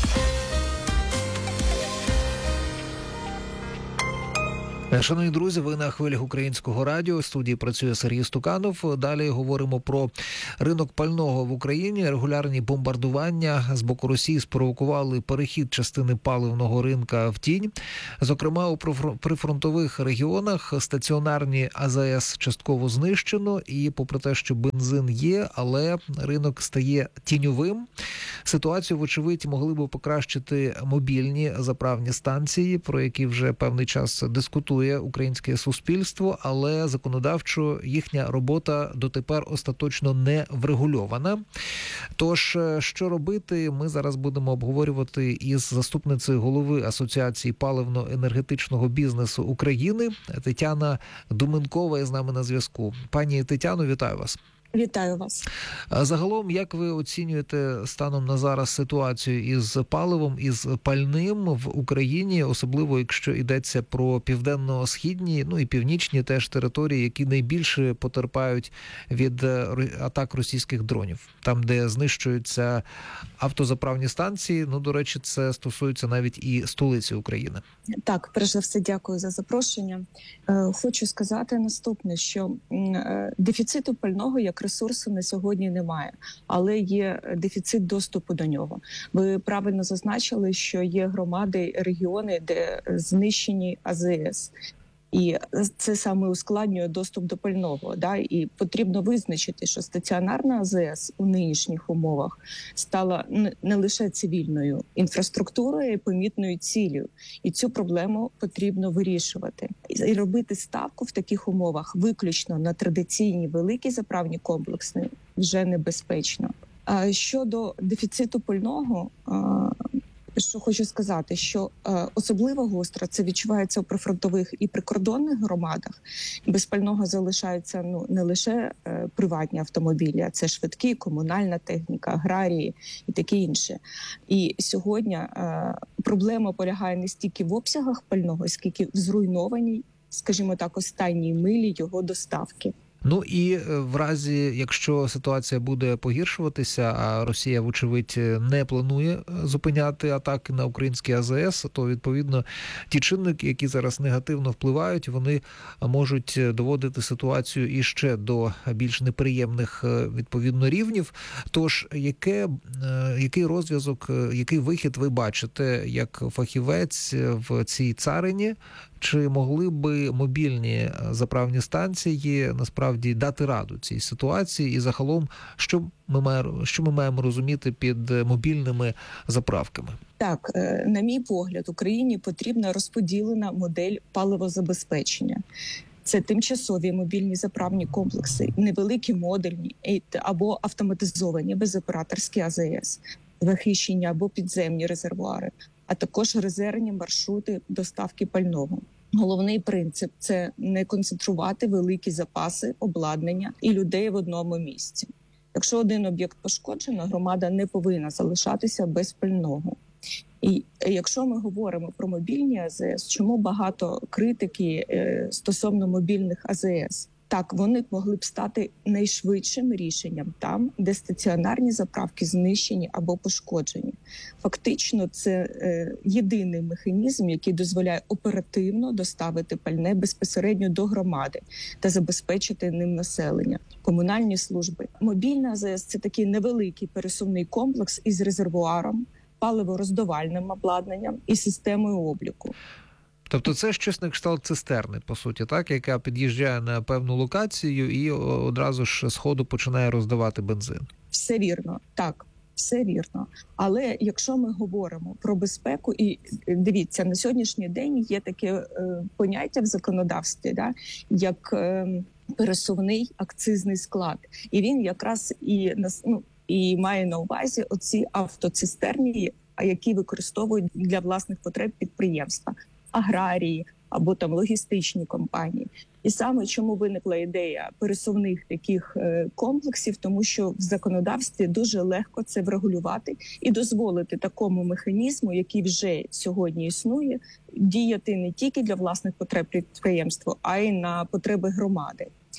Шановні друзі, ви на хвилях Українського радіо. В студії працює Сергій Стуканов. Далі говоримо про ринок пального в Україні. Регулярні бомбардування з боку Росії спровокували перехід частини паливного ринка в тінь. Зокрема, у прифронтових регіонах стаціонарні А З С частково знищено. І попри те, що бензин є, але ринок стає тіньовим. Ситуацію, вочевидь, могли б покращити мобільні заправні станції, про які вже певний час дискутує українське суспільство, але законодавчо їхня робота дотепер остаточно не врегульована. Тож, що робити, ми зараз будемо обговорювати із заступницею голови Асоціації паливно-енергетичного бізнесу України Тетяна Думенкова є з нами на зв'язку. Пані Тетяно, вітаю вас. Вітаю вас. Загалом, як ви оцінюєте станом на зараз ситуацію із паливом, із пальним в Україні, особливо якщо йдеться про південно-східні, ну і північні теж території, які найбільше потерпають від атак російських дронів, там, де знищуються автозаправні станції, ну, до речі, це стосується навіть і столиці України. Так, перш за все, дякую за запрошення. Хочу сказати наступне, що дефіциту пального як ресурсу на сьогодні немає, але є дефіцит доступу до нього. Ви правильно зазначили, що є громади, регіони, де знищені А З С. І це саме ускладнює доступ до пального. Да? І потрібно визначити, що стаціонарна А З С у нинішніх умовах стала не лише цивільною інфраструктурою, а й помітною ціллю. І цю проблему потрібно вирішувати. І робити ставку в таких умовах виключно на традиційні великі заправні комплекси вже небезпечно. А щодо дефіциту пального, що хочу сказати, що е, особливо гостро це відчувається у прифронтових і прикордонних громадах. Без пального залишаються ну не лише е, приватні автомобілі, а це швидкі, комунальна техніка, аграрії і таке інше. І сьогодні е, проблема полягає не стільки в обсягах пального, скільки в зруйнованій, скажімо так, останній милі його доставки. Ну і в разі, якщо ситуація буде погіршуватися, а Росія, вочевидь, не планує зупиняти атаки на українські А З С, то, відповідно, ті чинники, які зараз негативно впливають, вони можуть доводити ситуацію іще до більш неприємних, відповідно, рівнів. Тож, яке, який розв'язок, який вихід ви бачите як фахівець в цій царині? Чи могли би мобільні заправні станції насправді дати раду цій ситуації? І загалом, що ми маємо, що ми маємо розуміти під мобільними заправками? Так, на мій погляд, Україні потрібна розподілена модель паливозабезпечення. Це тимчасові мобільні заправні комплекси, невеликі модульні або автоматизовані безоператорські А З С, захищені або підземні резервуари, а також резервні маршрути доставки пального. Головний принцип – це не концентрувати великі запаси, обладнання і людей в одному місці. Якщо один об'єкт пошкоджено, громада не повинна залишатися без пального. І якщо ми говоримо про мобільні А З С, чому багато критики е, стосовно мобільних А З С? Так, вони могли б стати найшвидшим рішенням там, де стаціонарні заправки знищені або пошкоджені. Фактично, це е, єдиний механізм, який дозволяє оперативно доставити пальне безпосередньо до громади та забезпечити ним населення. Комунальні служби. Мобільна А З С – це такий невеликий пересувний комплекс із резервуаром, паливороздавальним обладнанням і системою обліку. Тобто це щось на кшталт цистерни, по суті, так, яка під'їжджає на певну локацію і одразу ж з ходу починає роздавати бензин. Все вірно, так, все вірно. Але якщо ми говоримо про безпеку, і дивіться, на сьогоднішній день є таке е, поняття в законодавстві, да, як е, пересувний акцизний склад. І він якраз і, ну, і має на увазі оці автоцистерні, які використовують для власних потреб підприємства. Аграрії або там логістичні компанії. І саме чому виникла ідея пересувних таких комплексів, тому що в законодавстві дуже легко це врегулювати і дозволити такому механізму, який вже сьогодні існує, діяти не тільки для власних потреб підприємства, а й на потреби громади.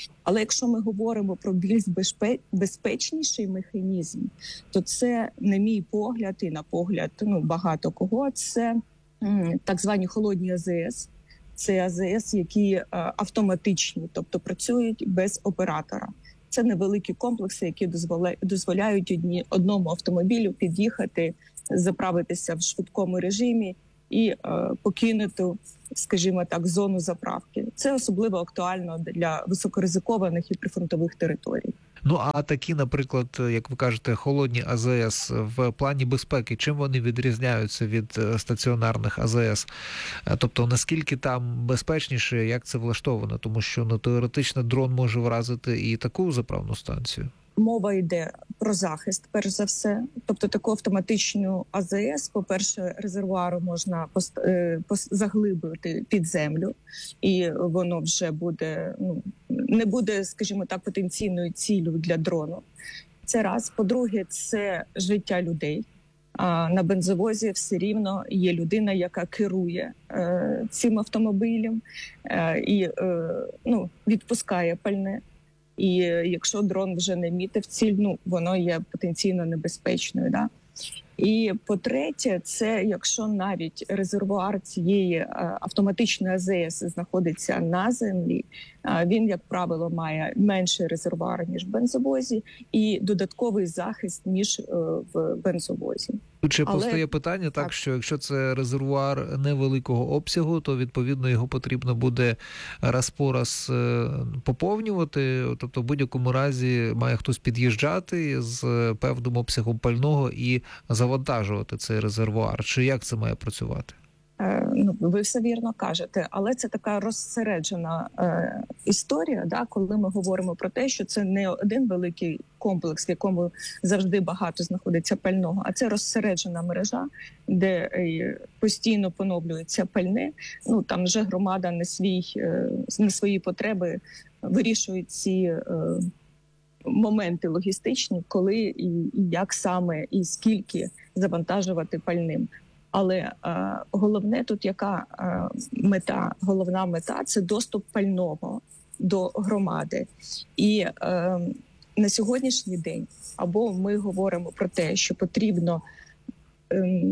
Але якщо ми говоримо про більш безпе- безпечніший механізм, то це, на мій погляд, і на погляд ну, багато кого, це м, так звані холодні АЗС. Це АЗС, які е, автоматичні, тобто працюють без оператора. Це невеликі комплекси, які дозволяють, дозволяють одні, одному автомобілю під'їхати, заправитися в швидкому режимі і е, покинути, скажімо так, зону заправки. Це особливо актуально для високоризикованих і прифронтових територій. Ну а такі, наприклад, як ви кажете, холодні АЗС в плані безпеки, чим вони відрізняються від стаціонарних АЗС? Тобто, наскільки там безпечніше, як це влаштовано? Тому що ну, теоретично дрон може вразити і таку заправну станцію. Мова йде про захист, перш за все. Тобто таку автоматичну АЗС, по-перше, резервуару можна пост... пост... заглибити під землю, і воно вже буде, ну, не буде, скажімо так, потенційною ціллю для дрону. Це раз. По-друге, це життя людей. А на бензовозі все рівно є людина, яка керує е, цим автомобілем е, і е, ну, відпускає пальне. І якщо дрон вже не мітив ціль, ну, воно є потенційно небезпечною. Да? І по-третє, це якщо навіть резервуар цієї автоматичної АЗС знаходиться на землі, він, як правило, має менший резервуар, ніж в бензовозі, і додатковий захист, ніж в бензовозі. Тут ще Але... постає питання, так, так, що якщо це резервуар невеликого обсягу, то, відповідно, його потрібно буде раз по раз поповнювати. Тобто, в будь-якому разі має хтось під'їжджати з певним обсягом пального і завантажувати цей резервуар. Чи як це має працювати? Ну, ви все вірно кажете, але це така розсереджена е, історія, да, коли ми говоримо про те, що це не один великий комплекс, в якому завжди багато знаходиться пального, а це розсереджена мережа, де е, постійно поновлюється пальне. Ну там вже громада на свій е, на свої потреби вирішує ці е, моменти логістичні, коли і, і як саме і скільки завантажувати пальним. Але е, головне тут яка е, мета, головна мета – це доступ пального до громади. І е, на сьогоднішній день або ми говоримо про те, що потрібно е,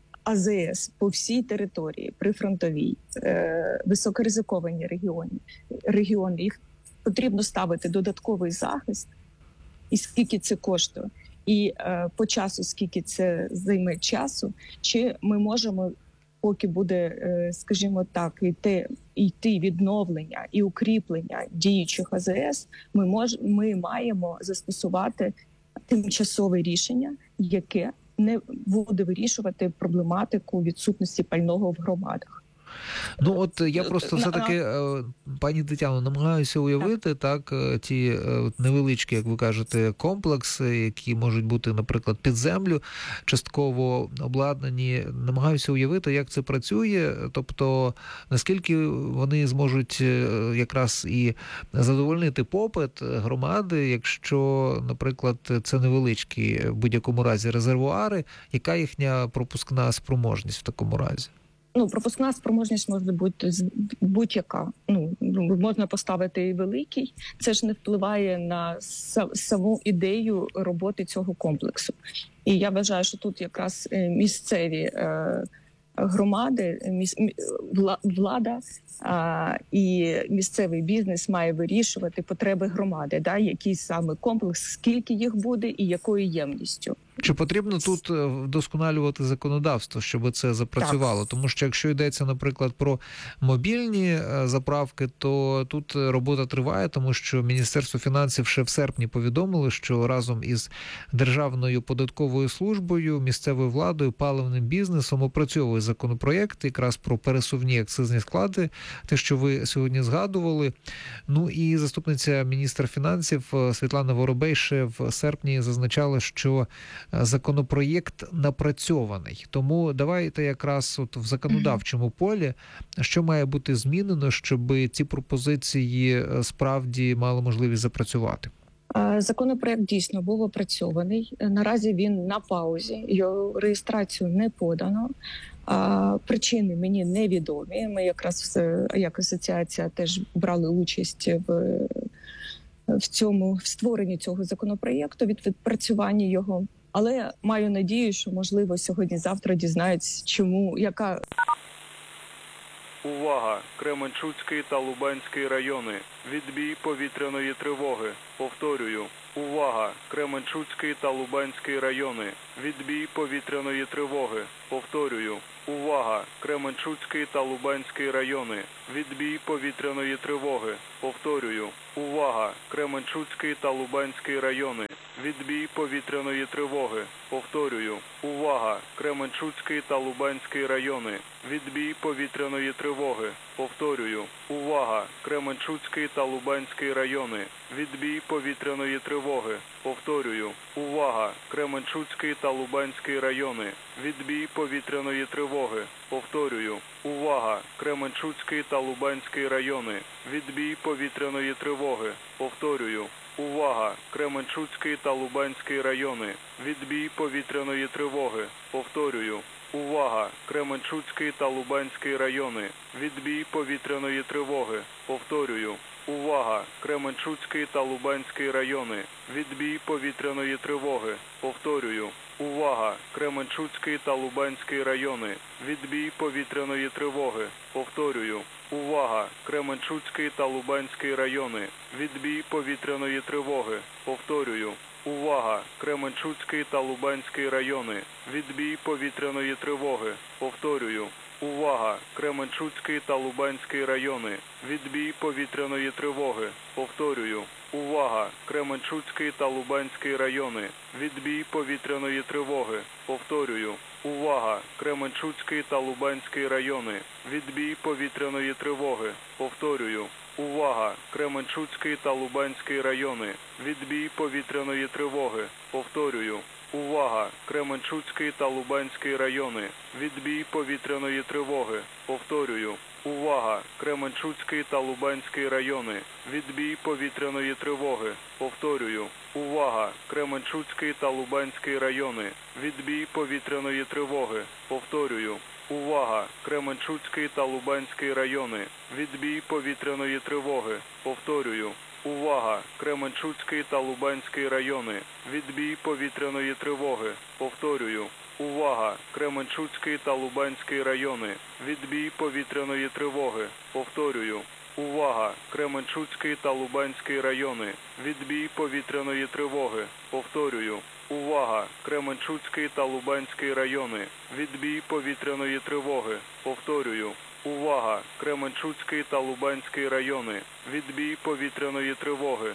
АЗС по всій території, прифронтовій, е, високоризиковані регіони, регіони, їх потрібно ставити додатковий захист, і скільки це коштує. І е, по часу, скільки це займе часу, чи ми можемо, поки буде, е, скажімо так, йти, йти відновлення і укріплення діючих АЗС, ми, мож, ми маємо застосувати тимчасове рішення, яке не буде вирішувати проблематику відсутності пального в громадах. Ну от я просто все-таки, пані Тетяно, намагаюся уявити так ті невеличкі, як ви кажете, комплекси, які можуть бути, наприклад, під землю, частково обладнані. Намагаюся уявити, як це працює, тобто наскільки вони зможуть якраз і задовольнити попит громади, якщо, наприклад, це невеличкі в будь-якому разі резервуари, яка їхня пропускна спроможність в такому разі? Ну, пропускна спроможність може бути будь-яка. Ну, можна поставити і великий. Це ж не впливає на саму ідею роботи цього комплексу. І я вважаю, що тут якраз місцеві е, громади, міс, влада е, і місцевий бізнес має вирішувати потреби громади, да, який саме комплекс, скільки їх буде і якою ємністю. Чи потрібно тут вдосконалювати законодавство, щоб це запрацювало? Так. Тому що якщо йдеться, наприклад, про мобільні заправки, то тут робота триває, тому що Міністерство фінансів ще в серпні повідомило, що разом із Державною податковою службою, місцевою владою, паливним бізнесом опрацьовує законопроєкт якраз про пересувні акцизні склади, те, що ви сьогодні згадували. Ну і заступниця міністра фінансів Світлана Воробей ще в серпні зазначала, що законопроєкт напрацьований. Тому давайте якраз от в законодавчому полі, що має бути змінено, щоб ці пропозиції справді мали можливість запрацювати. Законопроект дійсно був опрацьований. Наразі він на паузі, його реєстрацію не подано. Причини мені невідомі. Ми якраз як асоціація теж брали участь в в цьому в створенні цього законопроєкту, від відпрацювання його. Але маю надію, що можливо сьогодні-завтра дізнаються, чому яка. Увага! Кременчуцький та Лубенський райони. Відбій повітряної тривоги. Повторюю. Увага! Кременчуцький та Лубенський райони. Відбій повітряної тривоги. Повторюю. Увага! Кременчуцький та Лубенський райони. Відбій повітряної тривоги. Повторюю. Увага! Кременчуцький та Лубенський райони. Відбій повітряної тривоги. Повторюю. Увага! Кременчуцький та Лубенський райони. Відбій повітряної тривоги. Повторюю. Увага! Кременчуцький та Лубенський райони. Відбій повітряної тривоги. Повторюю. Увага! Кременчуцький та Лубенський райони. Відбій повітряної тривоги. Повторюю. Увага! Кременчуцький та Лубенський райони. Відбій повітряної тривоги. Повторюю. Увага! Кременчуцький та Лубенський райони. Відбій повітряної тривоги. Повторюю. Увага! Кременчуцький та Лубенський райони. Відбій повітряної тривоги. Повторюю. Увага! Кременчуцький та Лубенський райони. Відбій повітряної тривоги. Повторюю. Увага! Кременчуцький та Лубенський райони. Відбій повітряної тривоги. Повторюю. Увага! Кременчуцький та Лубенський райони. Відбій повітряної тривоги. Повторюю. Увага! Кременчуцький та Лубенський райони. Відбій повітряної тривоги. Повторюю. Увага! Кременчуцький та Лубенський райони. Відбій повітряної тривоги. Повторюю. Увага! Кременчуцький та Лубенський райони. Відбій повітряної тривоги. Повторюю. Увага! Кременчуцький та Лубенський райони. Відбій повітряної тривоги. Повторюю. Увага! Кременчуцький та Лубенський райони. Відбій повітряної тривоги. Повторюю. Увага! Кременчуцький та Лубенський райони. Відбій повітряної тривоги. Повторюю. Увага! Кременчуцький та Лубенський райони. Відбій повітряної тривоги. Повторюю. Увага! Кременчуцький та Лубенський райони. Відбій повітряної тривоги. Повторюю. Увага! Кременчуцький та Лубенський райони. Відбій повітряної тривоги. Повторюю. Увага! Кременчуцький та Лубенський райони. Відбій повітряної тривоги. Повторюю. Увага! Кременчуцький та Лубенський райони. Відбій повітряної тривоги. Повторюю. Увага! Кременчуцький та Лубенський райони. Відбій повітряної тривоги. Повторюю. Увага! Кременчуцький та Лубенський райони. Відбій повітряної тривоги. Повторюю. Увага! Кременчуцький та Лубенський райони. Відбій повітряної тривоги.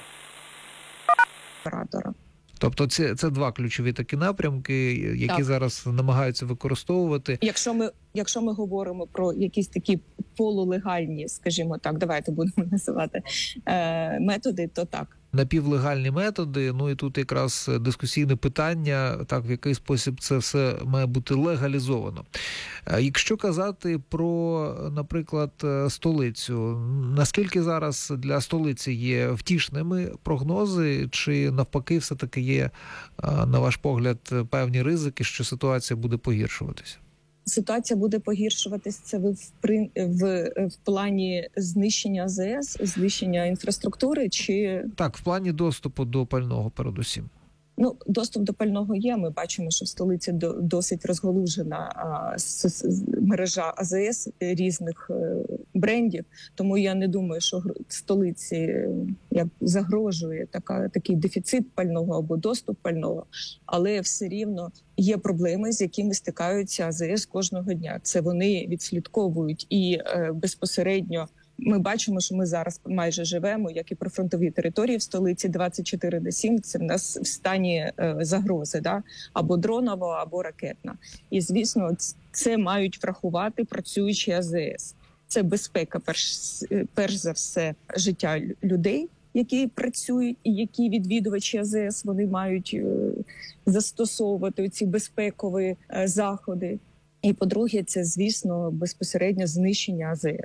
Тобто це, це два ключові такі напрямки, які Так. зараз намагаються використовувати. Якщо ми, якщо ми говоримо про якісь такі полулегальні, скажімо так, давайте будемо називати е, методи, то так. Напівлегальні методи, ну і тут якраз дискусійне питання, так, в який спосіб це все має бути легалізовано. Якщо казати про, наприклад, столицю, наскільки зараз для столиці є втішними прогнози, чи навпаки все-таки є, на ваш погляд, певні ризики, що ситуація буде погіршуватися? Ситуація буде погіршуватись, це в, в, в, в плані знищення АЗС, знищення інфраструктури, чи... Так, в плані доступу до пального передусім. Ну, доступ до пального є. Ми бачимо, що в столиці до, досить розгалужена а, с, с, мережа АЗС різних е, брендів. Тому я не думаю, що гр- столиці е, як загрожує така, такий дефіцит пального або доступ пального. Але все рівно є проблеми, з якими стикаються АЗС кожного дня. Це вони відслідковують і е, безпосередньо. Ми бачимо, що ми зараз майже живемо, як і прифронтові території в столиці двадцять чотири на сім. Це в нас в стані е, загрози, да? Або дронова, або ракетна. І, звісно, це мають врахувати працюючі АЗС. Це безпека, перш, перш за все, життя людей, які працюють, і які відвідувачі АЗС, вони мають е, застосовувати ці безпекові е, заходи. І, по-друге, це, звісно, безпосередньо знищення АЗС.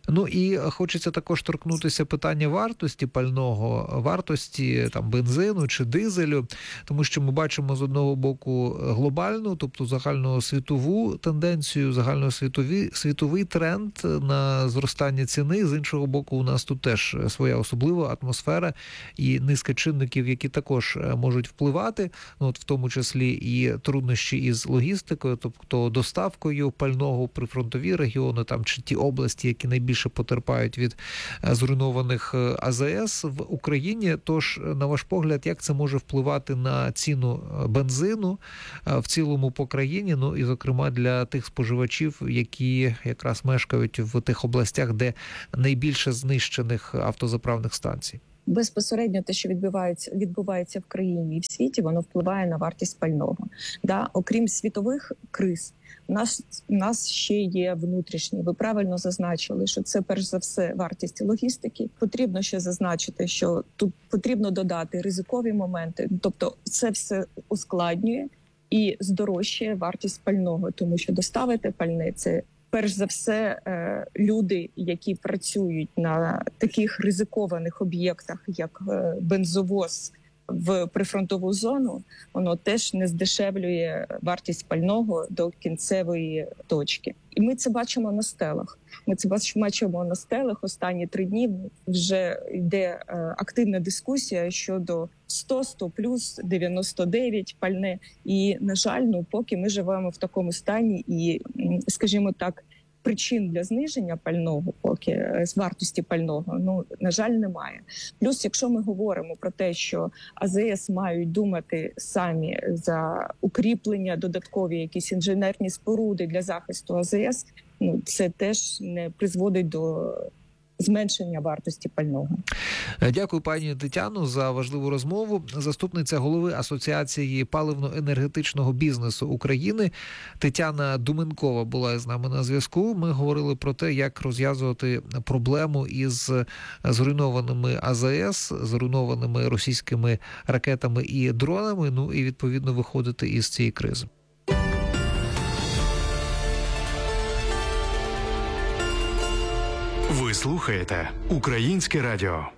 Ну і хочеться також торкнутися питання вартості пального, вартості там бензину чи дизелю, тому що ми бачимо з одного боку глобальну, тобто загальносвітову тенденцію, загальносвітовий світовий тренд на зростання ціни. З іншого боку, у нас тут теж своя особлива атмосфера і низка чинників, які також можуть впливати, ну, от в тому числі і труднощі із логістикою, тобто доставкою пального в прифронтові регіони там чи ті області, які найбільше потерпають від зруйнованих АЗС в Україні. Тож, на ваш погляд, як це може впливати на ціну бензину в цілому по країні, ну і, зокрема, для тих споживачів, які якраз мешкають в тих областях, де найбільше знищених автозаправних станцій? Безпосередньо те, що відбувається, відбувається в країні і в світі, воно впливає на вартість пального. Да? Окрім світових криз, у нас, у нас ще є внутрішні. Ви правильно зазначили, що це перш за все вартість логістики. Потрібно ще зазначити, що тут потрібно додати ризикові моменти. Тобто це все ускладнює і здорожчує вартість пального, тому що доставити пальне – це перш за все люди, які працюють на таких ризикованих об'єктах, як бензовоз в прифронтову зону, воно теж не здешевлює вартість пального до кінцевої точки. І ми це бачимо на стелах. Ми це бачимо на стелах. Останні три дні вже йде активна дискусія щодо сто, сто плюс, дев'яносто дев'ять пальне. І, на жаль, ну поки ми живемо в такому стані і, скажімо так, причин для зниження пального, поки з вартості пального, ну, на жаль, немає. Плюс, якщо ми говоримо про те, що АЗС мають думати самі за укріплення, додаткові якісь інженерні споруди для захисту АЗС, ну, це теж не призводить до зменшення вартості пального. Дякую, пані Тетяно, за важливу розмову. Заступниця голови Асоціації паливно-енергетичного бізнесу України Тетяна Думенкова була з нами на зв'язку. Ми говорили про те, як розв'язувати проблему із зруйнованими АЗС, зруйнованими російськими ракетами і дронами, ну і, відповідно, виходити із цієї кризи. Ви слухаєте Українське радіо.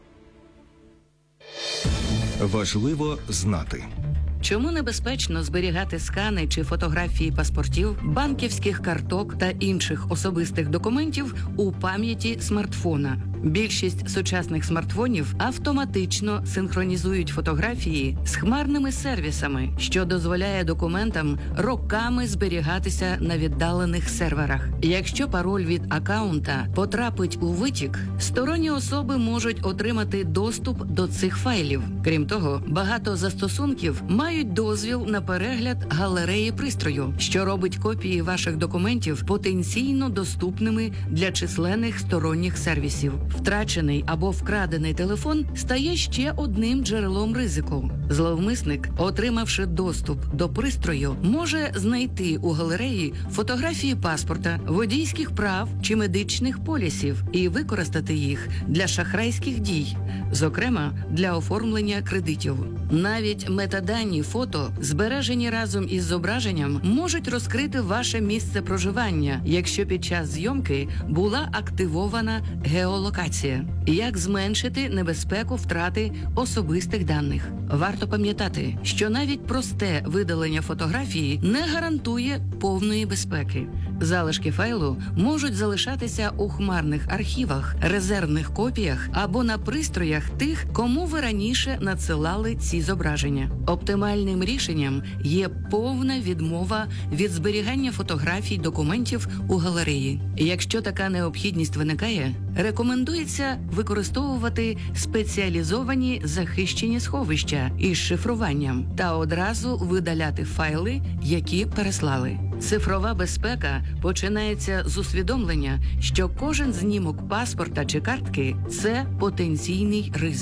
Важливо знати. Чому небезпечно зберігати скани чи фотографії паспортів, банківських карток та інших особистих документів у пам'яті смартфона? Більшість сучасних смартфонів автоматично синхронізують фотографії з хмарними сервісами, що дозволяє документам роками зберігатися на віддалених серверах. Якщо пароль від акаунта потрапить у витік, сторонні особи можуть отримати доступ до цих файлів. Крім того, багато застосунків мають дозвіл на перегляд галереї пристрою, що робить копії ваших документів потенційно доступними для численних сторонніх сервісів. Втрачений або вкрадений телефон стає ще одним джерелом ризику. Зловмисник, отримавши доступ до пристрою, може знайти у галереї фотографії паспорта, водійських прав чи медичних полісів і використати їх для шахрайських дій, зокрема для оформлення кредитів. Навіть метадані фото, збережені разом із зображенням, можуть розкрити ваше місце проживання, якщо під час зйомки була активована геолокація. Як зменшити небезпеку втрати особистих даних? Варто пам'ятати, що навіть просте видалення фотографії не гарантує повної безпеки. Залишки файлу можуть залишатися у хмарних архівах, резервних копіях або на пристроях тих, кому ви раніше надсилали ці зображення. Оптимальним рішенням є повна відмова від зберігання фотографій документів у галереї. Якщо така необхідність виникає, рекомендується використовувати спеціалізовані захищені сховища із шифруванням та одразу видаляти файли, які переслали. Цифрова безпека починається з усвідомлення, що кожен знімок паспорта чи картки – це потенційний ризик.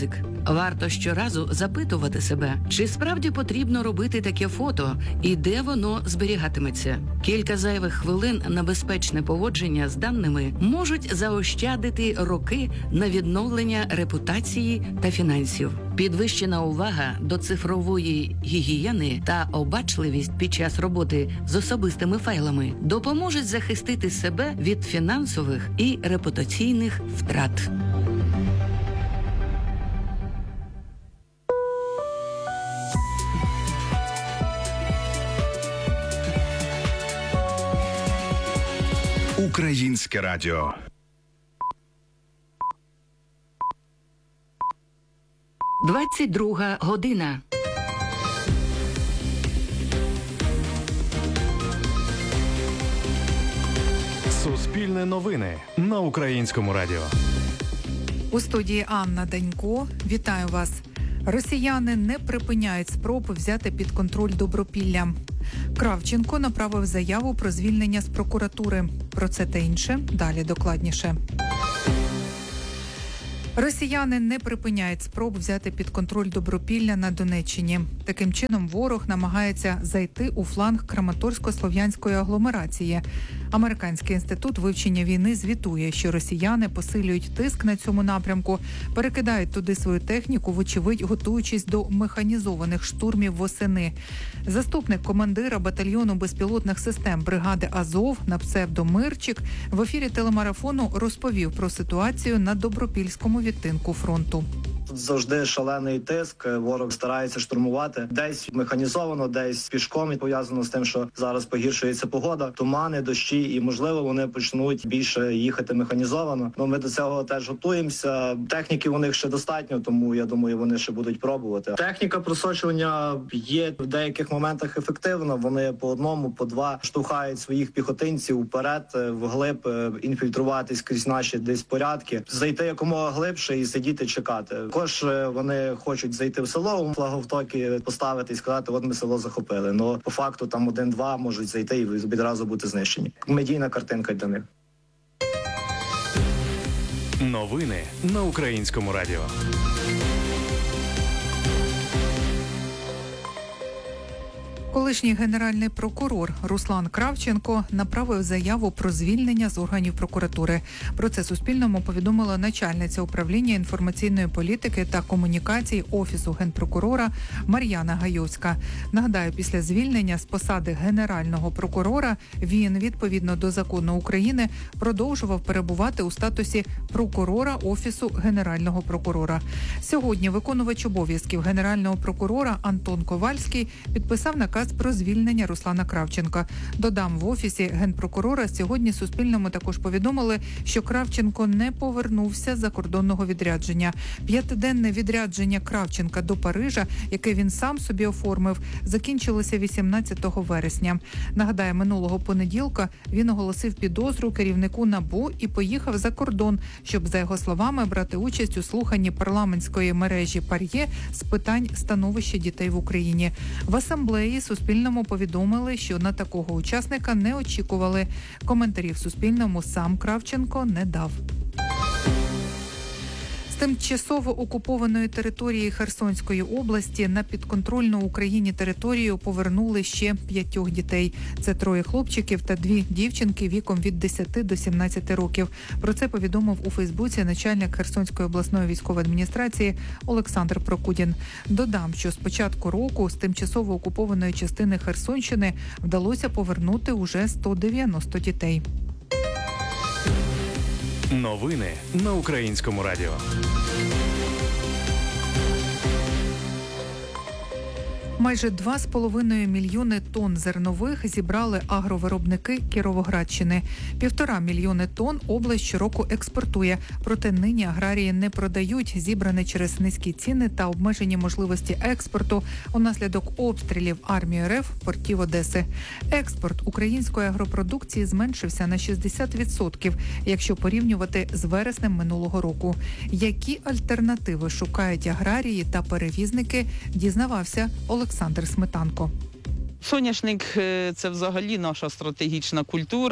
Варто щоразу запитувати себе, чи справді потрібно робити таке фото і де воно зберігатиметься. Кілька зайвих хвилин на безпечне поводження з даними можуть заощадити роки на відновлення репутації та фінансів. Підвищена увага до цифрової гігієни та обачливість під час роботи з особистими файлами допоможуть захистити себе від фінансових і репутаційних втрат. Українське радіо. двадцять друга година. Суспільне новини на Українському радіо. У студії Анна Данько. Вітаю вас. Росіяни не припиняють спроби взяти під контроль Добропілля. Кравченко направив заяву про звільнення з прокуратури. Про це та інше далі докладніше. Росіяни не припиняють спроб взяти під контроль Добропілля на Донеччині. Таким чином ворог намагається зайти у фланг Краматорсько-Слов'янської агломерації. Американський інститут вивчення війни звітує, що росіяни посилюють тиск на цьому напрямку, перекидають туди свою техніку, вочевидь готуючись до механізованих штурмів восени. Заступник командира батальйону безпілотних систем бригади Азов на псевдо Мирчик в ефірі телемарафону розповів про ситуацію на Добропільському відтинку фронту. Тут завжди шалений тиск, ворог старається штурмувати. Десь механізовано, десь пішком, і пов'язано з тим, що зараз погіршується погода, тумани, дощі, і, можливо, вони почнуть більше їхати механізовано. Ну, ми до цього теж готуємося. Техніки у них ще достатньо, тому, я думаю, вони ще будуть пробувати. Техніка просочування є в деяких моментах ефективна. Вони по одному, по два штовхають своїх піхотинців вперед, вглиб, інфільтруватись крізь наші десь порядки, зайти якомога глибше і сидіти, чекати. Також вони хочуть зайти в село, флаговтоки поставити і сказати, от ми село захопили. Ну, по факту там один-два можуть зайти і відразу бути знищені. Медійна картинка для них. Новини на Українському радіо. Колишній генеральний прокурор Руслан Кравченко направив заяву про звільнення з органів прокуратури. Про це Суспільному повідомила начальниця управління інформаційної політики та комунікацій Офісу генпрокурора Мар'яна Гайовська. Нагадаю, після звільнення з посади генерального прокурора він, відповідно до закону України, продовжував перебувати у статусі прокурора Офісу генерального прокурора. Сьогодні виконувач обов'язків генерального прокурора Антон Ковальський підписав наказ про звільнення Руслана Кравченка. Додам, в Офісі генпрокурора сьогодні Суспільному також повідомили, що Кравченко не повернувся з закордонного відрядження. П'ятиденне відрядження Кравченка до Парижа, яке він сам собі оформив, закінчилося вісімнадцятого вересня. Нагадаю, минулого понеділка він оголосив підозру керівнику НАБУ і поїхав за кордон, щоб, за його словами, брати участь у слуханні парламентської мережі ПАРЄ з питань становища дітей в Україні. В асамблеї Суспільному повідомили, що на такого учасника не очікували. Коментарів Суспільному сам Кравченко не дав. З тимчасово окупованої території Херсонської області на підконтрольну Україні територію повернули ще п'ятьох дітей. Це троє хлопчиків та дві дівчинки віком від десяти до сімнадцяти років. Про це повідомив у Фейсбуці начальник Херсонської обласної військової адміністрації Олександр Прокудін. Додам, що з початку року з тимчасово окупованої частини Херсонщини вдалося повернути уже сто дев'яносто дітей. Новини на Українському радіо. Майже два з половиною мільйони тонн зернових зібрали агровиробники Кіровоградщини. Півтора мільйони тонн область щороку експортує. Проте нині аграрії не продають зібране через низькі ціни та обмежені можливості експорту унаслідок обстрілів армії РФ портів Одеси. Експорт української агропродукції зменшився на шістдесят відсотків, якщо порівнювати з вереснем минулого року. Які альтернативи шукають аграрії та перевізники, дізнавався Олександр Сметанко. Соняшник – це взагалі наша стратегічна культура.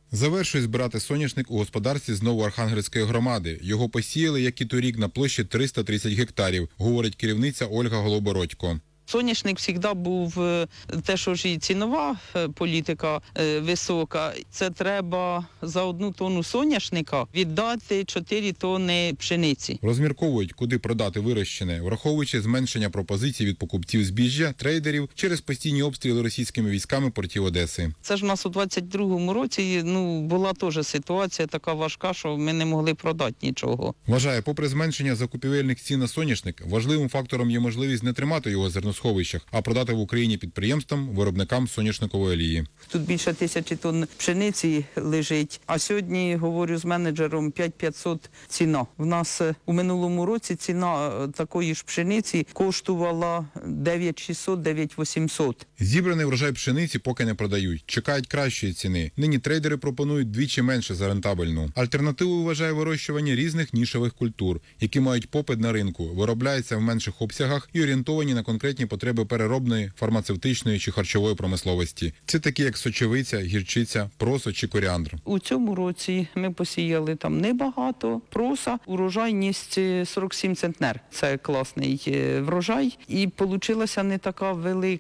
Завершує збирати соняшник у господарстві з Новоархангельської громади. Його посіяли, як і торік, на площі триста тридцять гектарів, говорить керівниця Ольга Голобородько. Соняшник завжди був е, те, що ж і цінова е, політика е, висока. Це треба за одну тонну соняшника віддати чотири тонни пшениці. Розмірковують, куди продати вирощене, враховуючи зменшення пропозицій від покупців збіжжя, трейдерів через постійні обстріли російськими військами портів Одеси. Це ж у нас у двадцять другому році ну, була теж ситуація така важка, що ми не могли продати нічого. Вважає, попри зменшення закупівельних цін на соняшник, важливим фактором є можливість не тримати його зерносховищах, а продати в Україні підприємствам, виробникам соняшникової олії. Тут більше тисячі тонн пшениці лежить, а сьогодні, говорю з менеджером, п'ять п'ятсот ціна. В нас у минулому році ціна такої ж пшениці коштувала дев'ять шістсот - дев'ять вісімсот. Зібраний врожай пшениці поки не продають. Чекають кращої ціни. Нині трейдери пропонують двічі менше за рентабельну. Альтернативою вважає вирощування різних нішевих культур, які мають попит на ринку, виробляються в менших обсягах і орієнтовані на конкретні потреби переробної, фармацевтичної чи харчової промисловості. Це такі, як сочевиця, гірчиця, просо чи коріандр. У цьому році ми посіяли там небагато проса, урожайність сорок сім центнер. Це класний врожай. І вийшла не така велика